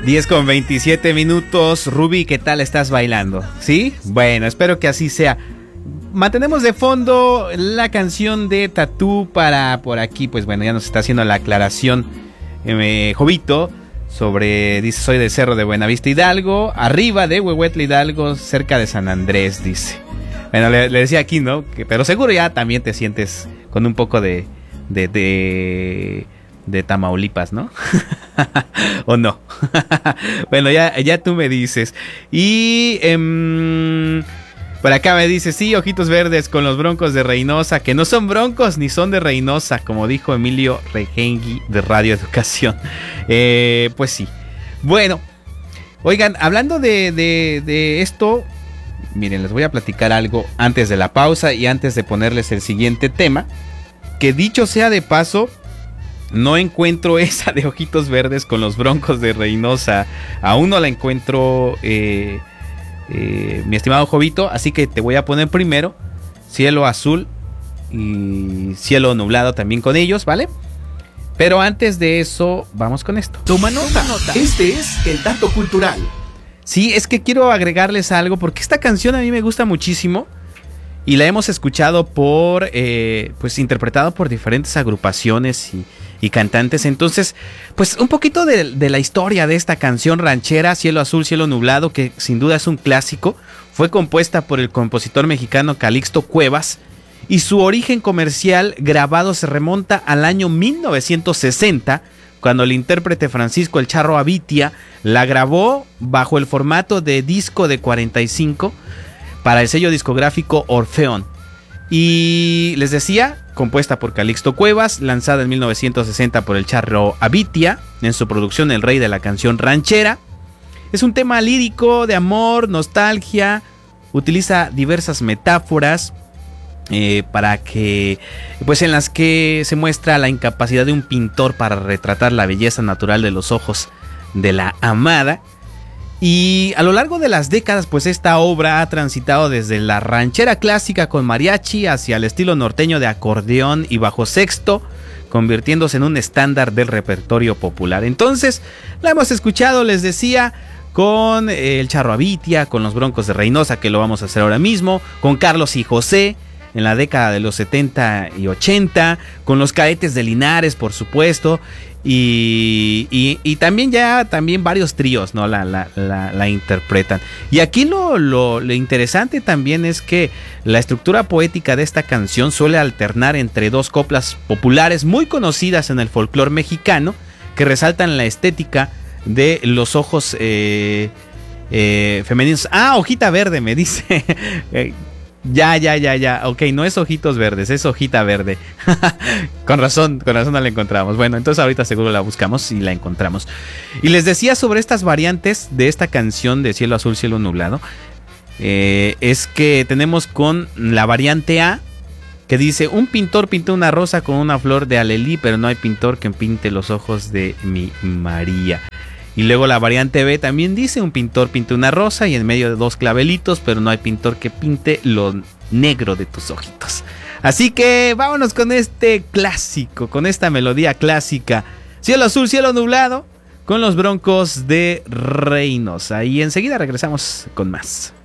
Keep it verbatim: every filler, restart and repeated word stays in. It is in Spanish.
diez con veintisiete minutos. Ruby, ¿qué tal estás bailando? ¿Sí? Bueno, espero que así sea. Mantenemos de fondo la canción de Tatú para por aquí. Pues bueno, ya nos está haciendo la aclaración eh, Jovito sobre, dice, soy de Cerro de Buenavista Hidalgo, arriba de Huehuetla Hidalgo, cerca de San Andrés, dice. Bueno, le, le decía aquí, ¿no? Que, pero seguro ya también te sientes con un poco de de, de, de Tamaulipas, ¿no? ¿O no? Bueno, ya, ya tú me dices. Y um, por acá me dice, sí, ojitos verdes con los Broncos de Reynosa, que no son broncos ni son de Reynosa, como dijo Emilio Regengui de Radio Educación. Eh, pues sí. Bueno, oigan, hablando de, de, de esto, miren, les voy a platicar algo antes de la pausa y antes de ponerles el siguiente tema. Que dicho sea de paso, no encuentro esa de ojitos verdes con los Broncos de Reynosa. Aún no la encuentro, eh, eh, mi estimado Jovito. Así que te voy a poner primero Cielo Azul y Cielo Nublado también con ellos, ¿vale? Pero antes de eso, vamos con esto. Toma nota, este es el dato cultural. Sí, es que quiero agregarles algo porque esta canción a mí me gusta muchísimo. Y la hemos escuchado por, eh, pues interpretado por diferentes agrupaciones y, y cantantes. Entonces, pues un poquito de, de la historia de esta canción ranchera, Cielo Azul, Cielo Nublado, que sin duda es un clásico. Fue compuesta por el compositor mexicano Calixto Cuevas. Y su origen comercial grabado se remonta al año mil novecientos sesenta, cuando el intérprete Francisco El Charro Avitia la grabó bajo el formato de disco de cuarenta y cinco para el sello discográfico Orfeón. Y les decía, compuesta por Calixto Cuevas, lanzada en mil novecientos sesenta por El Charro Avitia, en su producción El Rey de la Canción Ranchera. Es un tema lírico de amor, nostalgia, utiliza diversas metáforas eh, para que, pues en las que se muestra la incapacidad de un pintor para retratar la belleza natural de los ojos de la amada. Y a lo largo de las décadas, pues esta obra ha transitado desde la ranchera clásica con mariachi hacia el estilo norteño de acordeón y bajo sexto, convirtiéndose en un estándar del repertorio popular. Entonces, la hemos escuchado, les decía, con El Charro Avitia, con los Broncos de Reynosa, que lo vamos a hacer ahora mismo, con Carlos y José en la década de los setenta y ochenta, con los Cadetes de Linares, por supuesto. Y, y, y también ya también varios tríos, ¿no? La, la, la, la interpretan. Y aquí lo, lo, lo interesante también es que la estructura poética de esta canción suele alternar entre dos coplas populares muy conocidas en el folclore mexicano, que resaltan la estética de los ojos eh, eh, femeninos. Ah, hojita verde, me dice. Ya, ya, ya, ya. Ok, no es ojitos verdes, es hojita verde. Con razón, con razón no la encontramos. Bueno, entonces ahorita seguro la buscamos y la encontramos. Y les decía sobre estas variantes de esta canción de Cielo Azul, Cielo Nublado. Eh, es que tenemos con la variante A, que dice: un pintor pintó una rosa con una flor de alelí, pero no hay pintor que pinte los ojos de mi María. Y luego la variante B también dice: un pintor pintó una rosa y en medio de dos clavelitos, pero no hay pintor que pinte lo negro de tus ojitos. Así que vámonos con este clásico, con esta melodía clásica, Cielo Azul, Cielo Nublado, con los Broncos de Reynosa. Y enseguida regresamos con más.